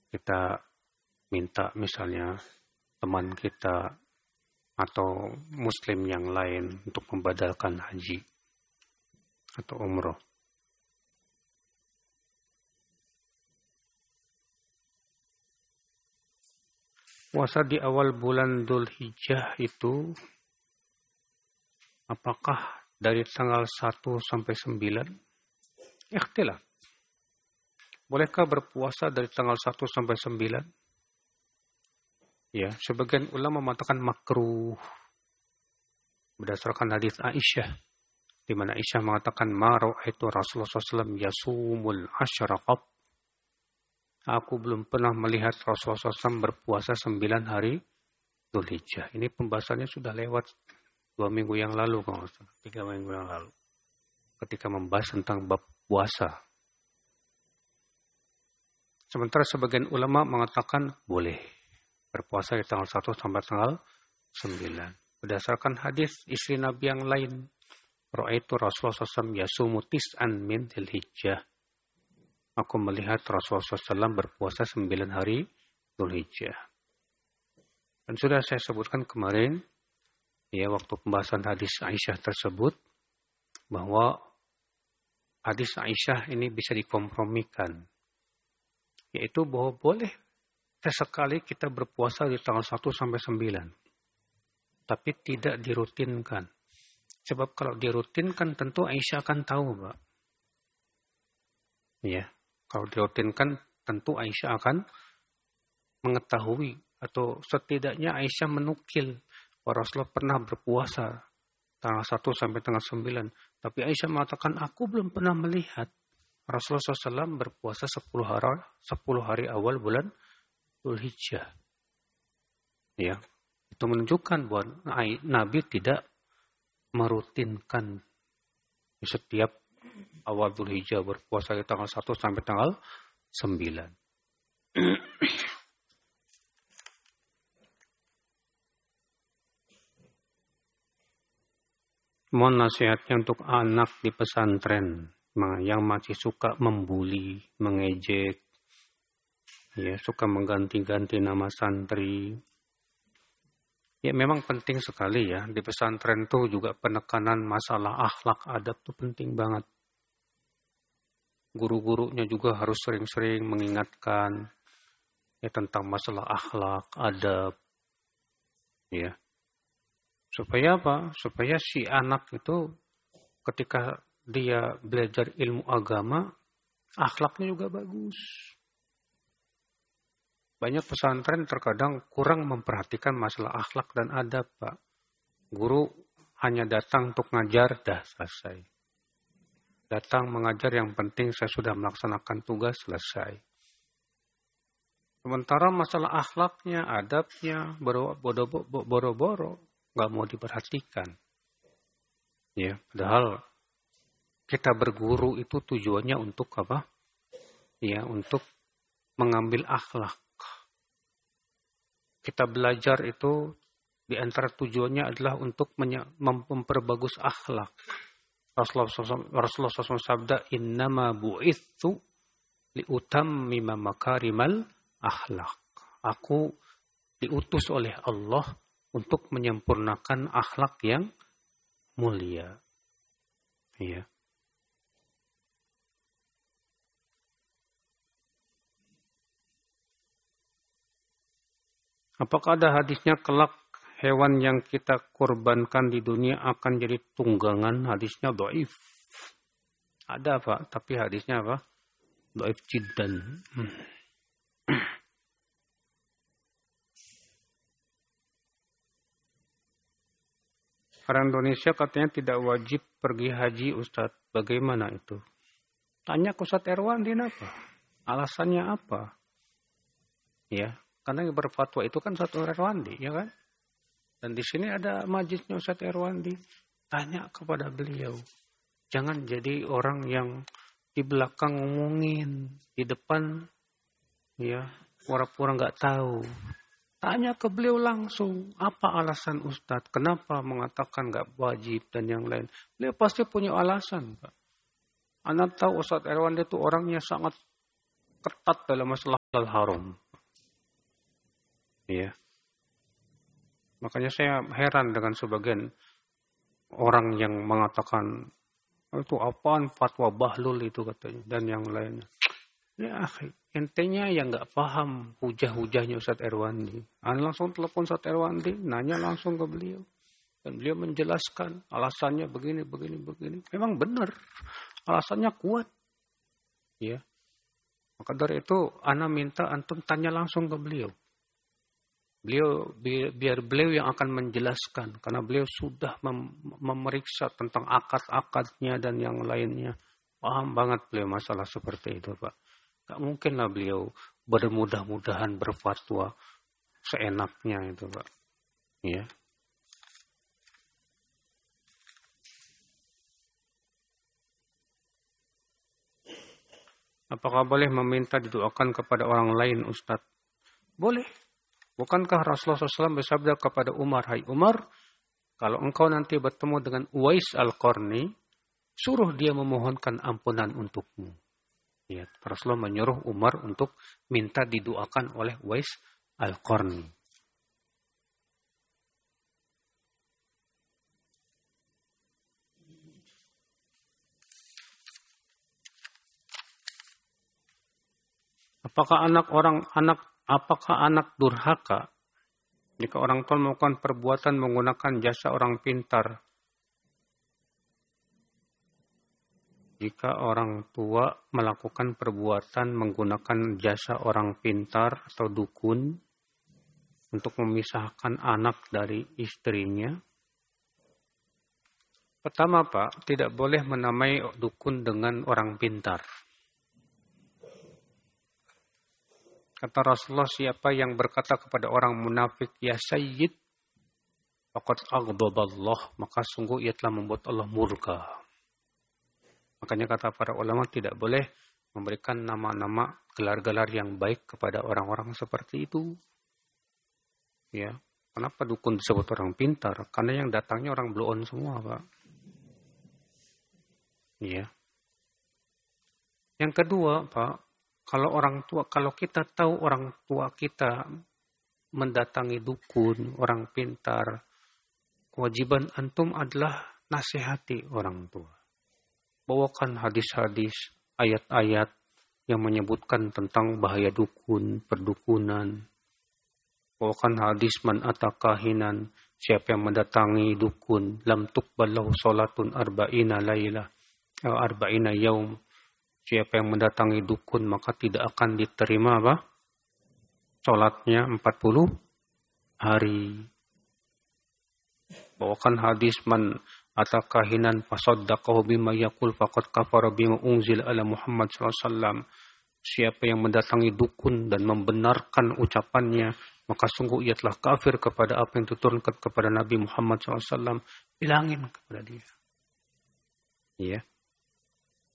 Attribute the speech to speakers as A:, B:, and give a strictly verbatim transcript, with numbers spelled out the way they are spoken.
A: kita minta misalnya teman kita atau muslim yang lain untuk membadalkan haji atau umroh. Puasa di awal bulan Dzulhijjah itu apakah dari tanggal satu sampai sembilan? Ikhtilaf. Bolehkah berpuasa dari tanggal satu sampai sembilan? Ya, sebagian ulama mengatakan makruh berdasarkan hadis Aisyah, di mana Aisyah mengatakan ma ra'aitu Rasulullah shallallahu alaihi wasallam yasumul asyra qat. Aku belum pernah melihat Rasulullah shallallahu alaihi wasallam berpuasa sembilan hari Dzulhijjah. Ini pembahasannya sudah lewat dua minggu yang lalu, kalau tiga minggu yang lalu, ketika membahas tentang bab puasa. Sementara sebagian ulama mengatakan boleh berpuasa di tanggal satu sampai tanggal sembilan. Berdasarkan hadis istri Nabi yang lain, ra'aitu Rasulullah shallallahu alaihi wasallam yasumu tis'an min Dzulhijjah. Aku melihat Rasulullah shallallahu alaihi wasallam berpuasa sembilan hari Dzulhijjah. Dan sudah saya sebutkan kemarin, ya, waktu pembahasan hadis Aisyah tersebut, bahwa hadis Aisyah ini bisa dikompromikan. Yaitu bahwa boleh sesekali kita berpuasa di tanggal satu sampai sembilan. Tapi tidak dirutinkan. Sebab kalau dirutinkan tentu Aisyah akan tahu, Pak. Ya, kalau dirutinkan tentu Aisyah akan mengetahui, atau setidaknya Aisyah menukil bahwa Rasulullah pernah berpuasa tanggal satu sampai tanggal sembilan. Tapi Aisyah mengatakan, aku belum pernah melihat Rasulullah shallallahu alaihi wasallam berpuasa sepuluh hari, sepuluh hari awal bulan Dzulhijjah. Ya, itu menunjukkan bahwa Nabi tidak merutinkan setiap awal Dzulhijjah berpuasa di tanggal satu sampai tanggal sembilan. Mohon nasihatnya untuk anak di pesantren yang masih suka membuli, mengejek, ya, suka mengganti-ganti nama santri. Ya, memang penting sekali ya, di pesantren tuh juga penekanan masalah akhlak adab tuh penting banget. Guru-gurunya juga harus sering-sering mengingatkan ya tentang masalah akhlak adab. Ya. Supaya apa? Supaya si anak itu ketika dia belajar ilmu agama, akhlaknya juga bagus. Banyak pesantren terkadang kurang memperhatikan masalah akhlak dan adab, Pak. Guru hanya datang untuk ngajar, dah selesai. Datang mengajar, yang penting saya sudah melaksanakan tugas, selesai. Sementara masalah akhlaknya, adabnya, boro-boro, nggak mau diperhatikan. Ya, padahal kita berguru itu tujuannya untuk apa? Ya, untuk mengambil akhlak. Kita belajar itu di antara tujuannya adalah untuk memperbagus akhlak. Rasulullah shallallahu alaihi wasallam sabda, innama bu'ithu liutammima makarimal akhlak. Aku diutus oleh Allah untuk menyempurnakan akhlak yang mulia. Ya. Apakah ada hadisnya kelak hewan yang kita korbankan di dunia akan jadi tunggangan? Hadisnya dhaif. Ada, Pak, tapi hadisnya apa? Dhaif jiddan. Hmm. Orang Indonesia katanya tidak wajib pergi haji, Ustadz. Bagaimana itu? Tanya ke Ustadz Erwandi apa? Alasannya apa? Ya. Karena yang berfatwa itu kan Ustadz Erwandi, ya kan? Dan di sini ada majlisnya Ustadz Erwandi. Tanya kepada beliau. Jangan jadi orang yang di belakang ngomongin, di depan ya pura-pura nggak tahu. Tanya ke beliau langsung, apa alasan Ustadz? Kenapa mengatakan nggak wajib dan yang lain? Beliau pasti punya alasan, Pak. Anda tahu Ustadz Erwandi itu orangnya sangat ketat dalam masalah halal haram. Iya. Makanya saya heran dengan sebagian orang yang mengatakan itu apaan fatwa bahlul itu katanya dan yang lainnya. Ya, intinya yang nggak paham hujah-hujahnya Ustadz Erwandi. Anda langsung telepon Ustadz Erwandi, nanya langsung ke beliau. Dan beliau menjelaskan alasannya begini, begini, begini. Memang benar. Alasannya kuat. Ya. Maka dari itu, Ana minta antum tanya langsung ke beliau. Beliau bi- biar beliau yang akan menjelaskan. Karena beliau sudah mem- memeriksa tentang akad-akadnya dan yang lainnya. Paham banget beliau masalah seperti itu, Pak. Gak mungkin lah beliau bermudah-mudahan berfatwa seenaknya itu, Pak. Ya. Apakah boleh meminta didoakan kepada orang lain, Ustadz? Boleh. Bukankah Rasulullah shallallahu alaihi wasallam bersabda kepada Umar, hai Umar, kalau engkau nanti bertemu dengan Uwais Al-Qarni, suruh dia memohonkan ampunan untukmu. Ya, Rasulullah menyuruh Umar untuk minta didoakan oleh Uwais Al-Qarni. Apakah anak orang anak apakah anak durhaka jika orang tua melakukan perbuatan menggunakan jasa orang pintar? Jika orang tua melakukan perbuatan menggunakan jasa orang pintar atau dukun untuk memisahkan anak dari istrinya. Pertama, Pak, tidak boleh menamai dukun dengan orang pintar. Kata Rasulullah, siapa yang berkata kepada orang munafik, ya sayyid, faqad aghdaballah, maka sungguh ia telah membuat Allah murka. Makanya kata para ulama tidak boleh memberikan nama-nama gelar-gelar yang baik kepada orang-orang seperti itu. Ya, kenapa dukun disebut orang pintar? Karena yang datangnya orang bloon semua, Pak. Ya. Yang kedua, Pak, kalau orang tua, kalau kita tahu orang tua kita mendatangi dukun, orang pintar, kewajiban antum adalah nasihati orang tua. Bawakan hadis-hadis, ayat-ayat yang menyebutkan tentang bahaya dukun, perdukunan. Bawakan hadis man atakahinan, siapa yang mendatangi dukun, lam tuqballahu salatun arba'ina laylah, atau arba'ina yaum. Siapa yang mendatangi dukun maka tidak akan diterima apa? Salatnya empat puluh hari. Bawakan hadis man atakahinan fasaddaqahu bima yaqul faqad kafara bima unzila ala Muhammad sallallahu alaihi wasallam. Siapa yang mendatangi dukun dan membenarkan ucapannya, maka sungguh ia telah kafir kepada apa yang diturunkan kepada Nabi Muhammad sallallahu alaihi wasallam. Bilangin kepada dia. Ya.